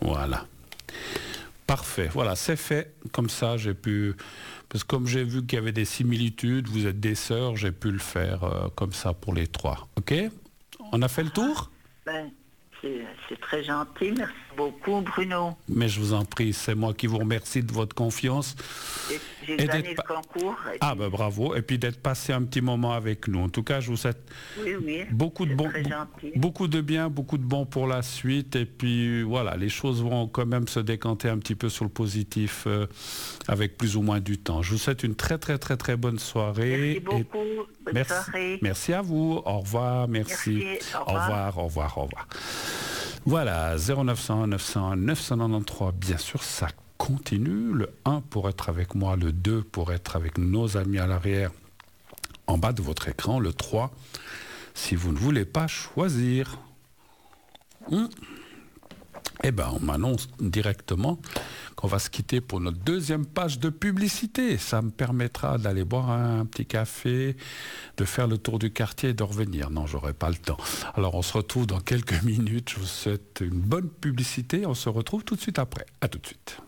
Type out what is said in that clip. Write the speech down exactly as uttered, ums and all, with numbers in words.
Voilà. Parfait. Voilà, c'est fait. Comme ça, j'ai pu... Parce que comme j'ai vu qu'il y avait des similitudes, vous êtes des sœurs, j'ai pu le faire euh, comme ça pour les trois. OK? On a fait le tour? Ben, c'est, c'est très gentil. Merci beaucoup, Bruno. Mais je vous en prie, c'est moi qui vous remercie de votre confiance. Et j'ai Et gagné d'être le pa- concours. et Ah puis- ben bravo. Et puis d'être passé un petit moment avec nous. En tout cas, je vous souhaite Oui, oui. beaucoup de c'est bons, très gentil. beaucoup de bien, beaucoup de bons pour la suite. Et puis voilà, les choses vont quand même se décanter un petit peu sur le positif euh, avec plus ou moins du temps. Je vous souhaite une très très très très bonne soirée. Merci beaucoup. Bonne merci, soirée. merci à vous. Au revoir. Merci. Merci, au Au revoir. revoir. Au revoir. Au revoir. Voilà, zéro neuf cent neuf cent neuf cent quatre-vingt-treize, bien sûr, ça continue. Le un pour être avec moi, le deux pour être avec nos amis à l'arrière, en bas de votre écran, le trois, si vous ne voulez pas choisir. Hum. Eh bien, on m'annonce directement qu'on va se quitter pour notre deuxième page de publicité. Ça me permettra d'aller boire un petit café, de faire le tour du quartier et de revenir. Non, j'aurai pas le temps. Alors, on se retrouve dans quelques minutes. Je vous souhaite une bonne publicité. On se retrouve tout de suite après. À tout de suite.